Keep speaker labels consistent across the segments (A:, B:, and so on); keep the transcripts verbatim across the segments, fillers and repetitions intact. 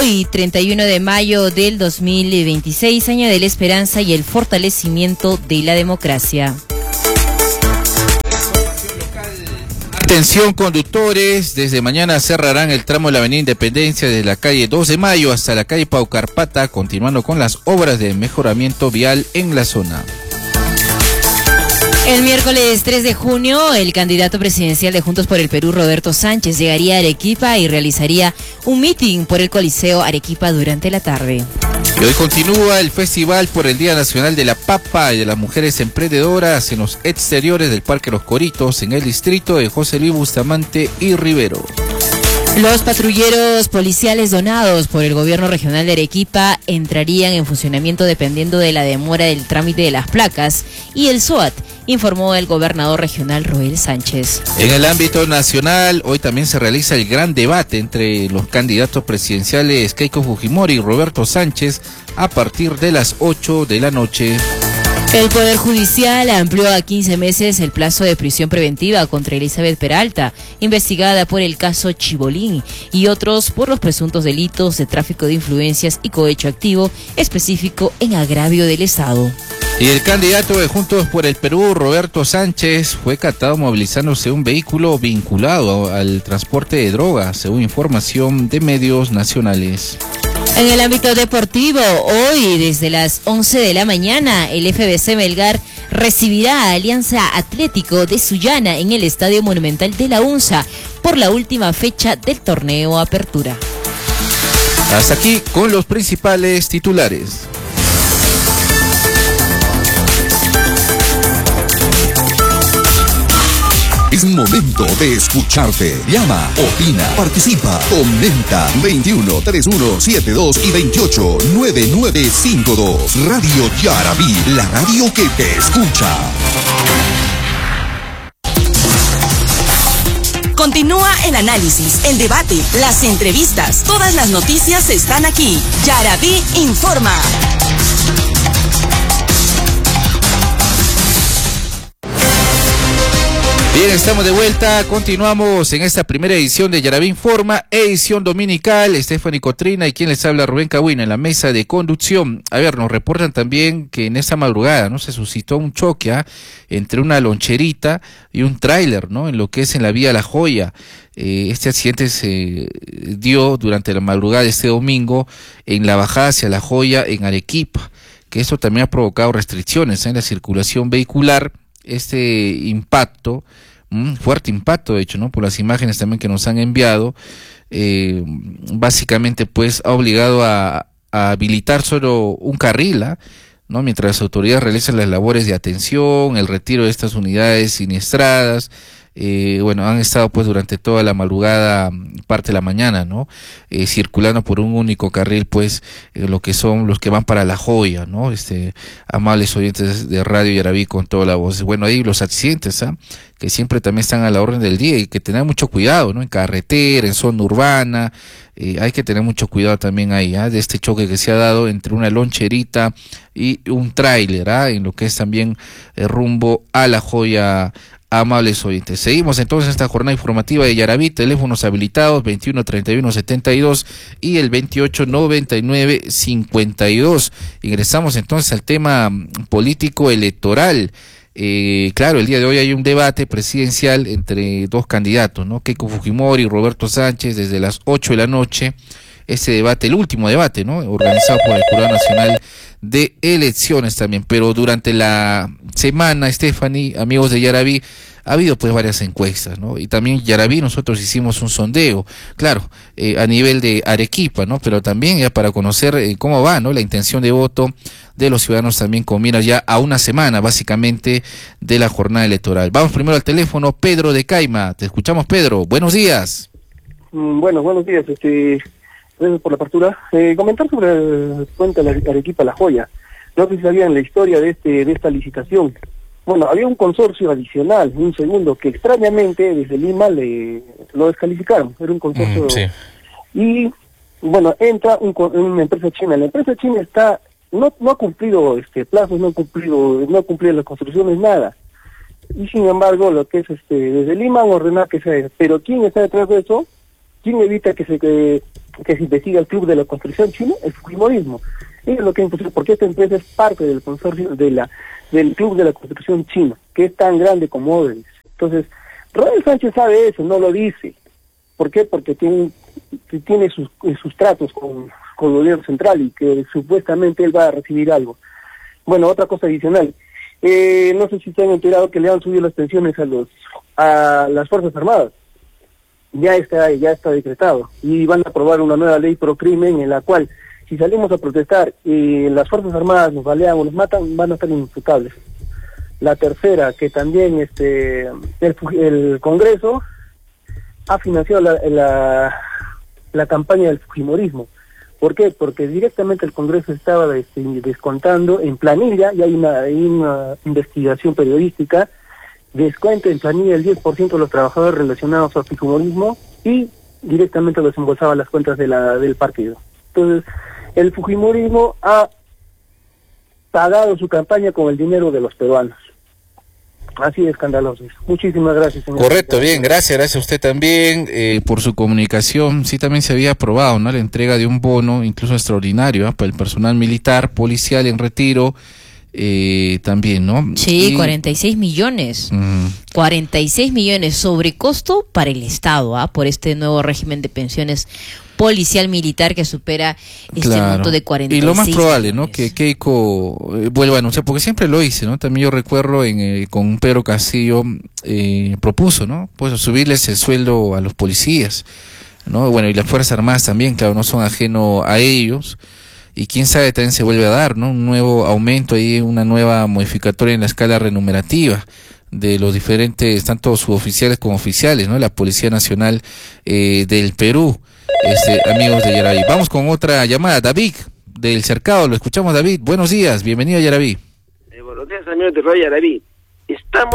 A: Hoy, treinta y uno de mayo del dos mil veintiséis, año de la esperanza y el fortalecimiento de la democracia.
B: Atención conductores, desde mañana cerrarán el tramo de la avenida Independencia desde la calle dos de mayo hasta la calle Paucarpata, continuando con las obras de mejoramiento vial en la zona.
A: El miércoles tres de junio, el candidato presidencial de Juntos por el Perú, Roberto Sánchez, llegaría a Arequipa y realizaría un mitin por el Coliseo Arequipa durante la tarde.
B: Y hoy continúa el Festival por el Día Nacional de la Papa y de las Mujeres Emprendedoras en los exteriores del Parque Los Coritos, en el distrito de José Luis Bustamante y Rivero.
A: Los patrulleros policiales donados por el gobierno regional de Arequipa entrarían en funcionamiento dependiendo de la demora del trámite de las placas y el SWAT, informó el gobernador regional Roel Sánchez.
B: En el ámbito nacional, hoy también se realiza el gran debate entre los candidatos presidenciales Keiko Fujimori y Roberto Sánchez a partir de las ocho de la noche.
A: El Poder Judicial amplió a quince meses el plazo de prisión preventiva contra Elizabeth Peralta, investigada por el caso Chibolín, y otros por los presuntos delitos de tráfico de influencias y cohecho activo específico en agravio del Estado.
B: Y el candidato de Juntos por el Perú, Roberto Sánchez, fue catado movilizándose un vehículo vinculado al transporte de drogas, según información de medios nacionales.
A: En el ámbito deportivo, hoy desde las once de la mañana, el F B C Melgar recibirá a Alianza Atlético de Sullana en el Estadio Monumental de la UNSA por la última fecha del torneo Apertura.
B: Hasta aquí con los principales titulares.
C: Es momento de escucharte. Llama, opina, participa, comenta. veintiuno, treinta y uno, setenta y dos y veintiocho, noventa y nueve cincuenta y dos. Radio Yarabí, la radio que te escucha.
D: Continúa el análisis, el debate, las entrevistas. Todas las noticias están aquí. Yarabí informa.
B: Bien, estamos de vuelta, continuamos en esta primera edición de Yarabí Informa, edición dominical. Stephanie Cotrina y quien les habla, Rubén Cahuina, en la mesa de conducción. A ver, nos reportan también que en esta madrugada, ¿no?, se suscitó un choque ¿eh? entre una loncherita y un tráiler, ¿no?, en lo que es en la vía La Joya. Eh, este accidente se dio durante la madrugada de este domingo en la bajada hacia La Joya en Arequipa, que esto también ha provocado restricciones ¿eh? en la circulación vehicular. Este impacto, mmm, fuerte impacto de hecho, ¿no?, por las imágenes también que nos han enviado, eh, básicamente pues ha obligado a, a habilitar solo un carril, ¿eh? ¿no?, mientras las autoridades realizan las labores de atención, el retiro de estas unidades siniestradas. Eh, bueno, han estado pues durante toda la madrugada, parte de la mañana, ¿no? Eh, circulando por un único carril, pues, eh, lo que son los que van para La Joya, ¿no? Este, amables oyentes de Radio Yarabí con toda la voz. Bueno, ahí los accidentes, ¿ah? que siempre también están a la orden del día y que tener mucho cuidado, ¿no? En carretera, en zona urbana, eh, hay que tener mucho cuidado también ahí, ¿ah? de este choque que se ha dado entre una loncherita y un tráiler, ¿ah? en lo que es también el rumbo a La Joya. Amables oyentes, seguimos entonces esta jornada informativa de Yarabí, teléfonos habilitados veintiuno, treinta y uno, setenta y dos y el veintiocho, noventa y nueve, cincuenta y dos. Ingresamos entonces al tema político electoral. Eh, claro, el día de hoy hay un debate presidencial entre dos candidatos, ¿no? Keiko Fujimori y Roberto Sánchez desde las ocho de la noche. Este debate, el último debate, ¿no?, organizado por el Jurado Nacional de Elecciones también, pero durante la semana, Stephanie, amigos de Yarabí, ha habido pues varias encuestas, ¿no? Y también Yarabí nosotros hicimos un sondeo, claro, eh, a nivel de Arequipa, ¿no? Pero también ya para conocer eh, cómo va, ¿no?, la intención de voto de los ciudadanos también con miras ya a una semana, básicamente, de la jornada electoral. Vamos primero al teléfono, Pedro de Caima. Te escuchamos, Pedro. Buenos días.
E: Mm, bueno, buenos días, este... Gracias por la apertura. Eh, comentar sobre el puente Arequipa La Joya. No sé si sabían la historia de este de esta licitación. Bueno, había un consorcio adicional, un segundo, que extrañamente desde Lima le lo descalificaron. Era un consorcio. Mm, sí. Y bueno, entra un, una empresa china. La empresa china está no no ha cumplido este plazos, no ha cumplido no ha cumplido las construcciones, nada. Y sin embargo, lo que es este desde Lima han ordenado que se haga. Pero ¿quién está detrás de eso? ¿Quién evita que se que que se investiga el Club de la Construcción Chino, el fujimorismo. Eso es lo que impulsó, porque esta empresa es parte del consorcio de la del Club de la Construcción Chino, que es tan grande como Odebrecht. Entonces, Rodel Sánchez sabe eso, no lo dice. ¿Por qué? Porque tiene, tiene sus, sus tratos con, con el gobierno central y que supuestamente él va a recibir algo. Bueno, otra cosa adicional. Eh, no sé si se han enterado que le han subido las pensiones a los a las Fuerzas Armadas. Ya está, ya está decretado. Y van a aprobar una nueva ley pro crimen en la cual, si salimos a protestar y las Fuerzas Armadas nos balean o nos matan, van a estar imputables. La tercera, que también este el, el Congreso ha financiado la, la, la campaña del fujimorismo. ¿Por qué? Porque directamente el Congreso estaba este, descontando en planilla, y hay una, hay una investigación periodística, descuento en planilla el diez por ciento de los trabajadores relacionados al fujimorismo y directamente los embolsaba las cuentas de la, del partido. Entonces, el fujimorismo ha pagado su campaña con el dinero de los peruanos. Así de escandaloso. Muchísimas gracias, señor.
B: Correcto, bien, gracias, gracias a usted también eh, por su comunicación. Sí, también se había aprobado, ¿no?, la entrega de un bono, incluso extraordinario, ¿eh?, para el personal militar, policial en retiro, eh, también, ¿no?
A: Sí,
B: y...
A: cuarenta y seis millones.
B: Mm.
A: cuarenta y seis millones sobre costo para el Estado, ¿ah?, por este nuevo régimen de pensiones policial militar que supera este
B: Claro.
A: monto de cuarenta y seis
B: Y lo más probable, ¿no?,
A: millones.
B: que Keiko eh, vuelva a anunciar, porque siempre lo hice, ¿no? También yo recuerdo en eh, con Pedro Castillo eh, propuso, ¿no?, pues subirles el sueldo a los policías, ¿no? Bueno, y las Fuerzas Armadas también, claro, no son ajeno a ellos, y quién sabe también se vuelve a dar, ¿no?, un nuevo aumento ahí, una nueva modificatoria en la escala remunerativa de los diferentes, tanto suboficiales como oficiales, ¿no?, la Policía Nacional eh, del Perú. Este, amigos de Yaraví. Vamos con otra llamada. David, del Cercado, lo escuchamos, David. Buenos días, bienvenido a Yaraví.
F: Eh, buenos días, amigos de Radio Yaraví. Estamos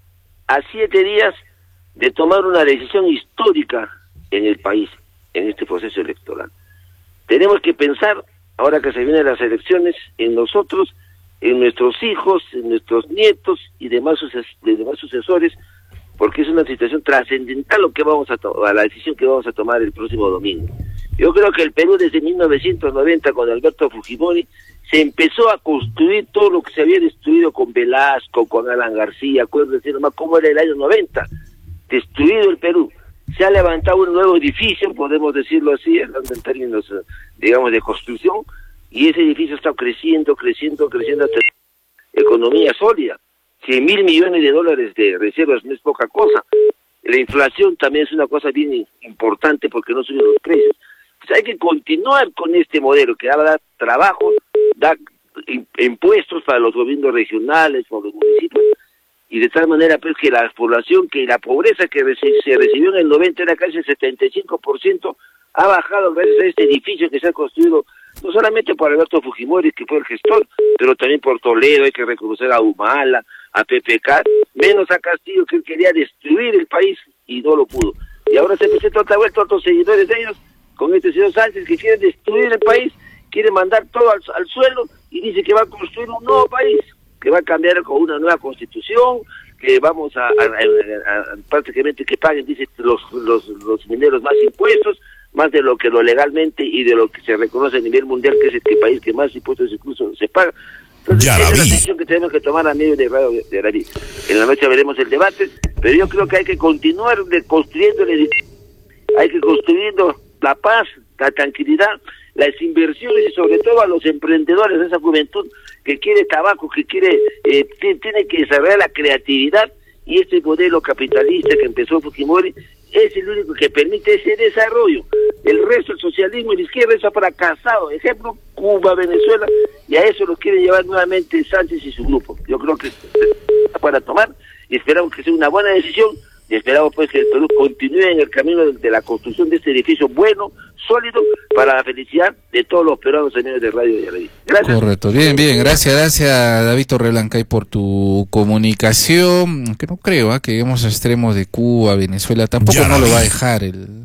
F: a siete días de tomar una decisión histórica en el país, en este proceso electoral. Tenemos que pensar, ahora que se vienen las elecciones, en nosotros, en nuestros hijos, en nuestros nietos y demás, suces de demás sucesores, porque es una situación trascendental lo que vamos a tomar, la decisión que vamos a tomar el próximo domingo. Yo creo que el Perú desde mil novecientos noventa con Alberto Fujimori se empezó a construir todo lo que se había destruido con Velasco, con Alan García, acuérdense nomás cómo era el año noventa, destruido el Perú. Se ha levantado un nuevo edificio, podemos decirlo así, hablando en términos, digamos, de construcción, y ese edificio está creciendo, creciendo, creciendo hasta economía sólida. cien mil millones de dólares de reservas no es poca cosa. La inflación también es una cosa bien importante porque no suben los precios. Pues hay que continuar con este modelo que da trabajo, da impuestos para los gobiernos regionales, para los municipios, y de tal manera pues que la población, que la pobreza que se recibió en el noventa era casi el setenta y cinco por ciento, ha bajado gracias a este edificio que se ha construido no solamente por Alberto Fujimori, que fue el gestor, pero también por Toledo. Hay que reconocer a Humala, a P P K, menos a Castillo, que él quería destruir el país y no lo pudo. Y ahora se presenta otra vuelta a otros seguidores de ellos, con este señor Sánchez, que quiere destruir el país, quiere mandar todo al, al suelo y dice que va a construir un nuevo país, que va a cambiar con una nueva constitución, que vamos a, a, a, a prácticamente que paguen, dice, los, los, los mineros más impuestos, más de lo que lo legalmente y de lo que se reconoce a nivel mundial, que es el que país que más impuestos incluso se paga. Entonces, esa es la decisión que tenemos que tomar a medio de Radio de Yaraví. En la noche veremos el debate, pero yo creo que hay que continuar de construyendo el edificio, hay que construyendo la paz, la tranquilidad, las inversiones y sobre todo a los emprendedores, a esa juventud que quiere trabajo, que quiere, eh, tiene que desarrollar la creatividad, y este modelo capitalista que empezó Fujimori es el único que permite ese desarrollo. El resto, el socialismo y la izquierda, eso ha fracasado. Ejemplo, Cuba, Venezuela, y a eso lo quiere llevar nuevamente Sánchez y su grupo. Yo creo que está para tomar, y esperamos que sea una buena decisión, y esperamos pues que el Perú continúe en el camino de, de la construcción de este edificio bueno, sólido, para la felicidad de todos los peruanos amigos de Radio Yaraví. Gracias.
B: Correcto, bien, bien, gracias, gracias David Torreblancay por tu comunicación, que no creo ¿eh? que lleguemos a extremos de Cuba, Venezuela, tampoco Yaraví. No lo va a dejar el,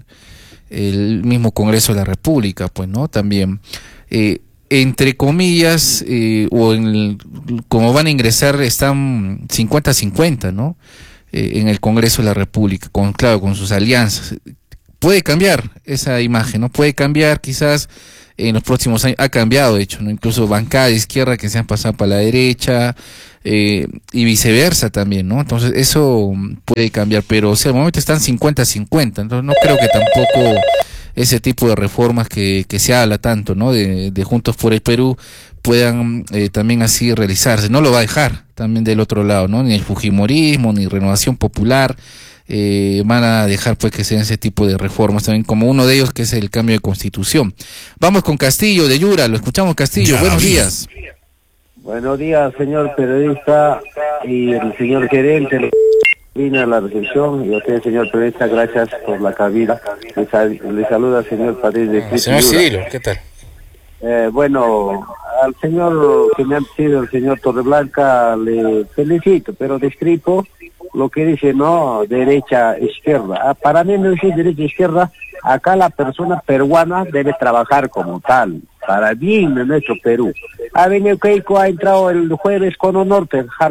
B: el mismo Congreso de la República, pues, ¿no? También, eh, entre comillas, eh, o en el, como van a ingresar, están cincuenta cincuenta, ¿no? Eh, en el Congreso de la República, con claro, con sus alianzas. puede cambiar esa imagen, ¿no? Puede cambiar quizás en los próximos años, ha cambiado de hecho, ¿no? Incluso bancada de izquierda que se han pasado para la derecha, eh, y viceversa también, ¿no? Entonces eso puede cambiar, pero o sea, al momento están cincuenta cincuenta, entonces no creo que tampoco ese tipo de reformas que, que se habla tanto, ¿no? De, de Juntos por el Perú puedan eh, también así realizarse. No lo va a dejar también del otro lado, ¿no? Ni el fujimorismo, ni Renovación Popular eh, van a dejar pues que sean ese tipo de reformas también, como uno de ellos que es el cambio de constitución. Vamos con Castillo de Yura, lo escuchamos Castillo, buenos días.
G: Buenos días, señor periodista y el señor gerente. Vine a la recepción y a usted, señor periodista, gracias por la cabida. Le, sal, le saluda el señor Padre de Cristo.
B: Señor Cirilo, ¿qué tal?
G: Eh, bueno, al señor que me ha pedido el señor Torreblanca le felicito, pero discrepo lo que dice, no, derecha, izquierda. Ah, para mí no es derecha, izquierda. Acá la persona peruana debe trabajar como tal, para bien de nuestro Perú. Ha venido Keiko, ha entrado el jueves con honor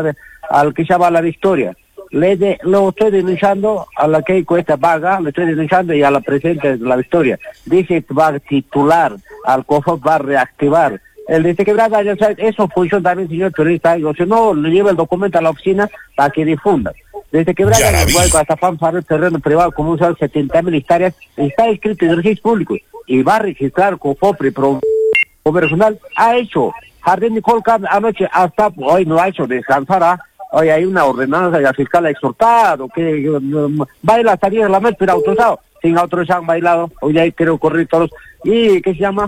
G: al que se llama La Victoria. Le de, lo estoy denunciando a la Keiko esta vaga, le estoy denunciando y a la presidenta de La Victoria. Dice que va a titular, al COFOP va a reactivar. El de Quebrada, ya sabe, eso funciona también, señor periodista. O si no, le lleva el documento a la oficina para que difunda. Desde Quebrada, igual hasta Fanfar, el terreno privado, como un setenta mil hectáreas, está escrito en el registro público y va a registrar COFOPRI, pro personal. Ha hecho Jardín Nicole anoche, hasta hoy no ha hecho descansar. ¿Ah? Hoy hay una ordenanza y la fiscal ha exhortado que um, baila hasta diez de la noche, pero autorizado. Sin autorizado han bailado, hoy hay creo correr todos. ¿Y qué se llama?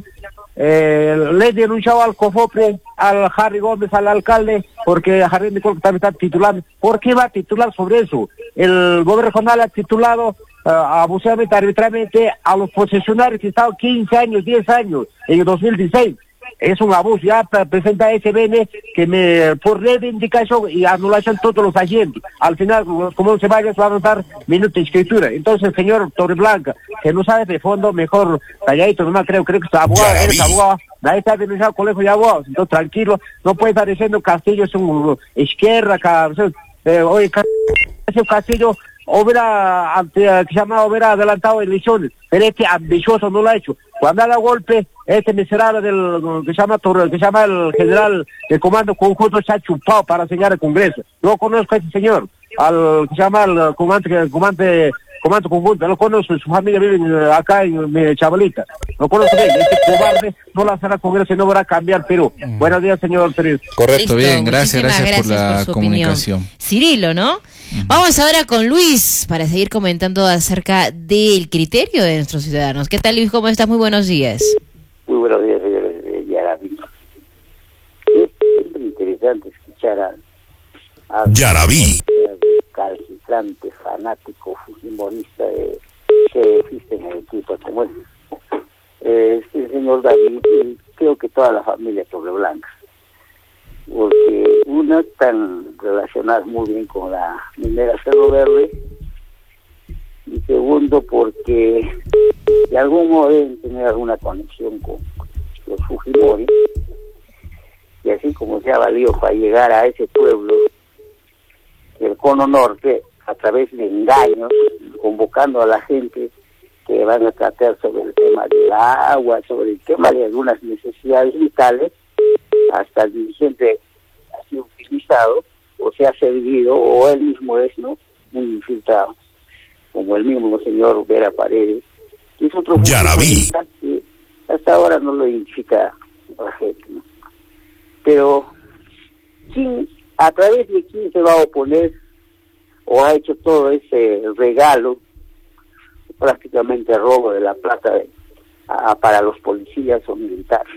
G: Eh, le he denunciado al COFOPRE, al Harry Gómez, al alcalde, porque Harry Nicole también está titulando. ¿Por qué va a titular sobre eso? El gobierno regional ha titulado uh, abusivamente, arbitrariamente a los posesionarios que estaban quince años, diez años, en el dos mil dieciséis. Es un abuso, ya presenta S B N que me, por reivindicación y anulación todos los agentes. Al final, como se vaya, se va a anotar minuto de escritura. Entonces, señor Torreblanca, que no sabe de fondo, mejor calladito, no me creo, creo que es abogado, eres abogado, nadie está denunciado al colegio de abogados. Entonces, tranquilo, no puede estar diciendo Castillo es un izquierda, eh, oye, Castillo hubiera, que se llama, hubiera adelantado elecciones, pero este ambicioso no lo ha hecho. Cuando da la golpe, este miserable del que se llama que se llama el general del comando conjunto se ha chupado para enseñar al Congreso. No conozco a ese señor, al que se llama el comando, el comando, comando conjunto, no conozco, su familia vive acá en mi chavalita. No conozco bien, este cobarde no la hará Congreso y no va a cambiar Perú. Mm. Buenos días, señor periodista.
B: Correcto, Listo. Bien, gracias, gracias, gracias por la por comunicación.
A: Opinión. Cirilo, ¿no? Uh-huh. Vamos ahora con Luis para seguir comentando acerca del criterio de nuestros ciudadanos. ¿Qué tal, Luis? ¿Cómo estás? Muy buenos días.
H: Muy buenos días, señores de Yaraví. Es siempre interesante escuchar a, a
C: Yaraví,
H: calcitrante, fanático, fujimorista de, que existe en el equipo como es eh, el señor David, y creo que toda la familia Torreblanca, porque una están relacionadas muy bien con la minera Cerro Verde, y segundo porque de algún modo deben tener alguna conexión con los Fujimori, y así como se ha valido para llegar a ese pueblo del Cono Norte a través de engaños, convocando a la gente que van a tratar sobre el tema del agua, sobre el tema de algunas necesidades vitales, hasta el dirigente ha sido utilizado o se ha servido, o él mismo es, ¿no?, muy infiltrado, como el mismo señor Vera Paredes, que es otro futbolista que hasta ahora no lo identifica la gente, ¿no? Pero ¿quién, a través de quién se va a oponer o ha hecho todo ese regalo, prácticamente robo de la plata de, a, para los policías o militares?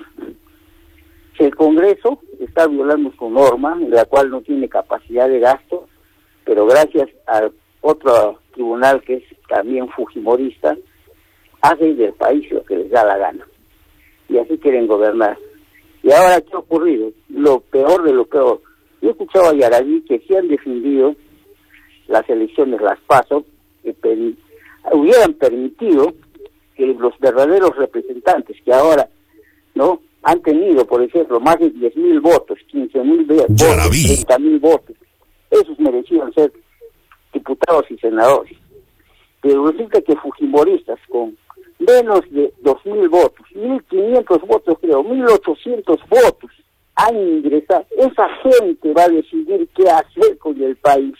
H: El Congreso está violando su norma, en la cual no tiene capacidad de gasto, pero gracias a otro tribunal que es también fujimorista, hacen del país lo que les da la gana. Y así quieren gobernar. Y ahora, ¿qué ha ocurrido? Lo peor de lo peor. Yo he escuchado a Yaraví que sí han defendido las elecciones, las PASO, que pedi- hubieran permitido que los verdaderos representantes que ahora, ¿no?, han tenido, por ejemplo, más de diez mil votos, quince mil votos, treinta mil votos, esos merecían ser diputados y senadores. pero resulta que fujimoristas con menos de dos mil votos, mil quinientos votos creo, mil ochocientos votos han ingresado. Esa gente va a decidir qué hacer con el país.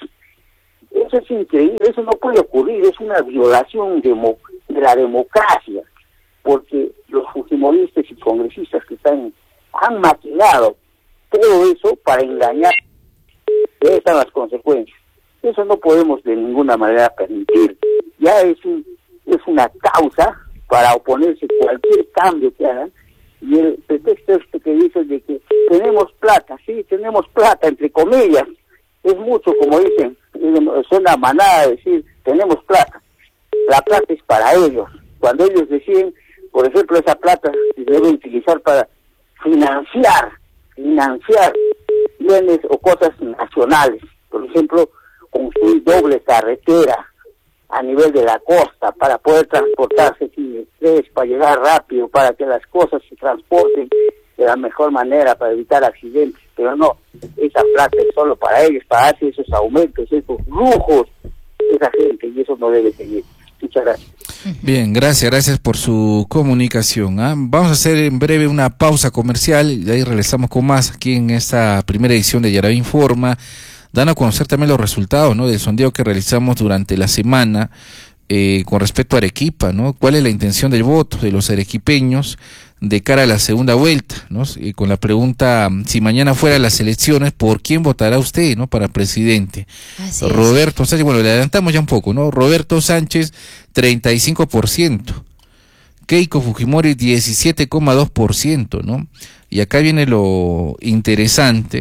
H: Eso es increíble, eso no puede ocurrir, es una violación de, de la democracia, porque los fujimoristas y congresistas que están han maquinado todo eso para engañar. Ahí están las consecuencias. Eso no podemos de ninguna manera permitir. Ya es un, es una causa para oponerse a cualquier cambio que hagan, y el pretexto este que dicen de que tenemos plata, sí, tenemos plata, entre comillas, es mucho, como dicen, es una manada de decir, tenemos plata. La plata es para ellos. Cuando ellos deciden, por ejemplo, esa plata se debe utilizar para financiar, financiar bienes o cosas nacionales. Por ejemplo, construir doble carretera a nivel de la costa para poder transportarse sin estrés, para llegar rápido, para que las cosas se transporten de la mejor manera, para evitar accidentes. Pero no, esa plata es solo para ellos, para hacer esos aumentos, esos lujos, esa gente, y eso no debe seguir. Muchas gracias.
B: Bien, gracias, gracias por su comunicación. ¿eh? Vamos a hacer en breve una pausa comercial y de ahí regresamos con más aquí en esta primera edición de Yaraví Informa. Dan a conocer también los resultados, ¿no?, del sondeo que realizamos durante la semana eh, con respecto a Arequipa, ¿no? ¿Cuál es la intención del voto de los arequipeños de cara a la segunda vuelta, ¿no? Y con la pregunta, si mañana fueran las elecciones, ¿por quién votará usted, ¿no?, para presidente? Así Roberto es. Sánchez, bueno, le adelantamos ya un poco, ¿no? Roberto Sánchez, treinta y cinco por ciento. Keiko Fujimori, diecisiete coma dos por ciento, ¿no? Y acá viene lo interesante.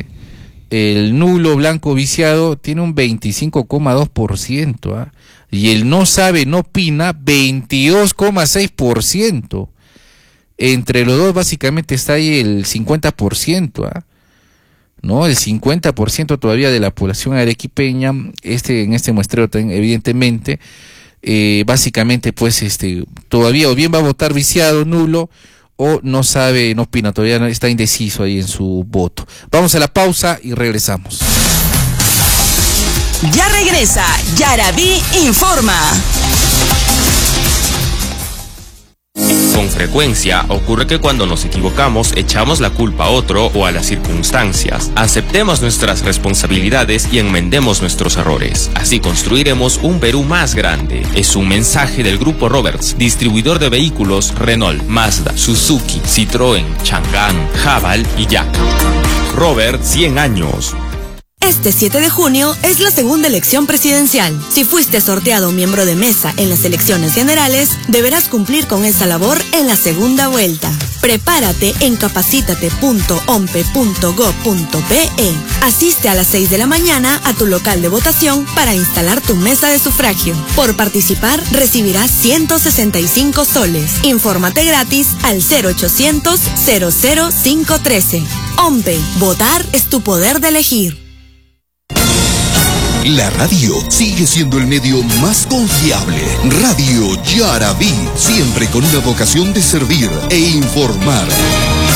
B: El nulo blanco viciado tiene un veinticinco coma dos por ciento, ¿eh? Y el no sabe, no opina, veintidós coma seis por ciento. Entre los dos básicamente está ahí el cincuenta por ciento, ¿eh? ¿no? El cincuenta por ciento todavía de la población arequipeña, este, en este muestreo evidentemente, eh, básicamente pues este todavía o bien va a votar viciado, nulo, o no sabe, no opina, todavía está indeciso ahí en su voto. Vamos a la pausa y regresamos.
D: Ya regresa Yaraví Informa.
I: Con frecuencia ocurre que cuando nos equivocamos echamos la culpa a otro o a las circunstancias. Aceptemos nuestras responsabilidades y enmendemos nuestros errores. Así construiremos un Perú más grande. Es un mensaje del Grupo Roberts, distribuidor de vehículos Renault, Mazda, Suzuki, Citroën, Chang'an, Haval y Yak. Robert, cien años.
J: Este siete de junio es la segunda elección presidencial. Si fuiste sorteado miembro de mesa en las elecciones generales, deberás cumplir con esa labor en la segunda vuelta. Prepárate en capacítate punto ompe punto gob punto pe. Asiste a las seis de la mañana a tu local de votación para instalar tu mesa de sufragio. Por participar, recibirás ciento sesenta y cinco soles. Infórmate gratis al cero ochocientos cero cero cinco uno tres. OMPE, votar es tu poder de elegir.
C: La radio sigue siendo el medio más confiable. Radio Yaraví, siempre con una vocación de servir e informar.